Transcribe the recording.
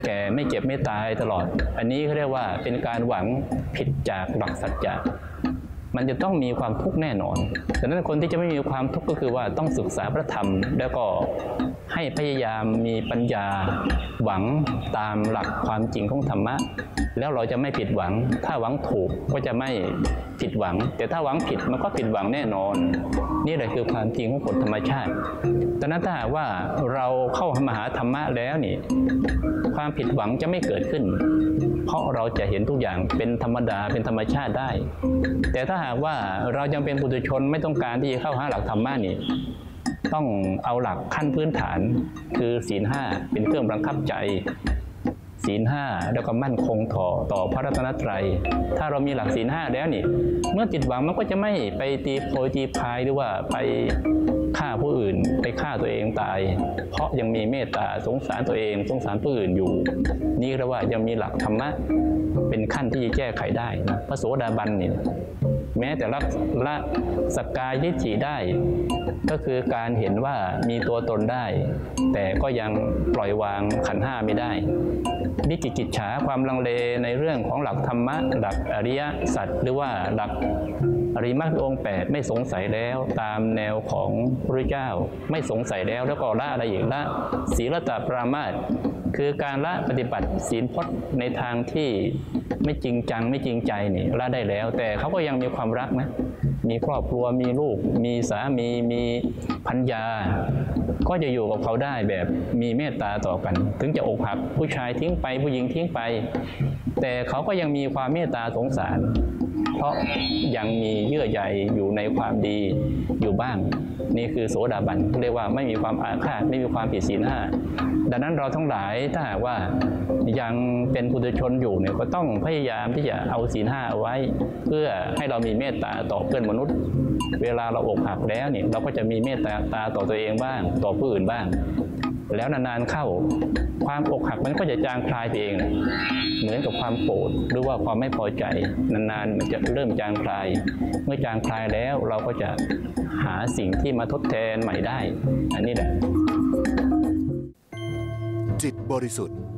แก่ไม่เจ็บไม่ตายตลอดอันนี้เขาเรียกว่าเป็นการหวังผิดจากหลักสัจจะมันจะต้องมีความทุกข์แน่นอนดังนั้นคนที่จะไม่มีความทุกข์ก็คือว่าต้องศึกษาพระธรรมแล้วก็ให้พยายามมีปัญญาหวังตามหลักความจริงของธรรมะแล้วเราจะไม่ผิดหวังถ้าหวังถูกก็จะไม่ผิดหวังแต่ถ้าหวังผิดมันก็ผิดหวังแน่นอนนี่แหละคือความจริงของกฎธรรมชาติดังนั้นถ้าว่าเราเข้ามาหาธรรมะแล้วนี่ความผิดหวังจะไม่เกิดขึ้นเพราะเราจะเห็นทุกอย่างเป็นธรรมดาเป็นธรรมชาติได้แต่ถ้าหากว่าเรายังเป็นปุถุชนไม่ต้องการที่จะเข้าหาหลักธรรมะนี่ต้องเอาหลักขั้นพื้นฐานคือศีล 5เป็นเครื่องบังคับใจศีล 5แล้วก็มั่นคงต่อพระรัตนตรัยถ้าเรามีหลักศีล 5แล้วนี่เมื่อจิตหวังมันก็จะไม่ไปตีโพยตีพายหรือว่าไปฆ่าผู้อื่นไปฆ่าตัวเองตายเพราะยังมีเมตตาสงสารตัวเองสงสารผู้อื่นอยู่นี่เรียกว่ายังมีหลักธรรมะเป็นขั้นที่จะแก้ไขได้นะพระโสดาบันนี่แม้แต่ละสักกายทิฏฐิได้ก็คือการเห็นว่ามีตัวตนได้แต่ก็ยังปล่อยวางขันธ์ 5ไม่ได้วิจิกิจฉาความลังเลในเรื่องของหลักธรรมะหลักอริยสัจหรือว่าหลักอริยมรรคองค์ 8ไม่สงสัยแล้วตามแนวของพระเจ้าไม่สงสัยแล้วก็ละอะไรอีกละศีลตปรามาสคือการละปฏิบัติศีลพจน์ในทางที่ไม่จริงจังไม่จริงใจนี่ละได้แล้วแต่เขาก็ยังมีความรักนะมีครอบครัวมีลูกมีสามีมีภรรยาก็จะอยู่กับเขาได้แบบมีเมตตาต่อกันถึงจะอกหักผู้ชายทิ้งไปผู้หญิงทิ้งไปแต่เขาก็ยังมีความเมตตาสงสารเพราะยังมีเยื่อใยอยู่ในความดีอยู่บ้างนี่คือโสดาบันเรียกว่าไม่มีความอาฆาตไม่มีความผิดศีล 5ดังนั้นเราทั้งหลายถ้าหากว่ายังเป็นปุถุชนอยู่เนี่ยก็ต้องพยายามที่จะเอาศีล 5เอาไว้เพื่อให้เรามีเมตตาต่อเพื่อนมนุษย์เวลาเราอกหักแล้วเนี่ยเราก็จะมีเมตตาต่อตัวเองบ้างต่อผู้อื่นบ้างแล้วนานๆเข้าความอกหักมันก็จะจางคลายไปเองเหมือนกับความโกรธหรือว่าความไม่พอใจนานๆมันจะเริ่มจางคลายเมื่อจางคลายแล้วเราก็จะหาสิ่งที่มาทดแทนใหม่ได้อันนี้แหละจิตบริสุทธิ์